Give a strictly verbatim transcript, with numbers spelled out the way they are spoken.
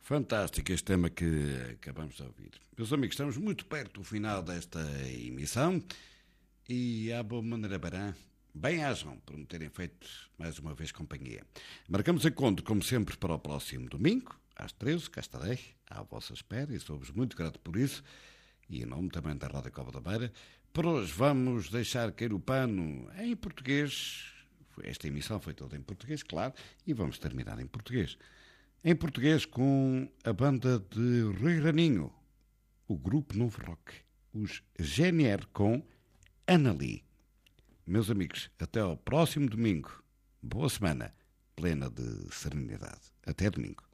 Fantástico este tema que acabamos de ouvir. Meus amigos, estamos muito perto do final desta emissão e à boa maneira barã, bem-ajam por me terem feito mais uma vez companhia. Marcamos encontro, como sempre, para o próximo domingo, às treze, cá estarei, à vossa espera, e sou-vos muito grato por isso, e em nome também da Rádio Cova da Beira. Por hoje vamos deixar cair o pano em português. Esta emissão foi toda em português, claro, e vamos terminar em português. Em português com a banda de Rui Raninho, o grupo Novo Rock, os G N R com Anali. Meus amigos, até ao próximo domingo. Boa semana, plena de serenidade. Até domingo.